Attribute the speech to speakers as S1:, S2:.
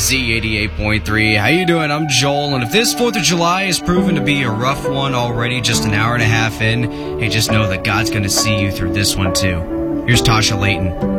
S1: Z88.3. How you doing? I'm Joel, and if this 4th of July is proven to be a rough one already, just an hour and a half in, hey, just know that God's going to see you through this one too. Here's Tasha Layton.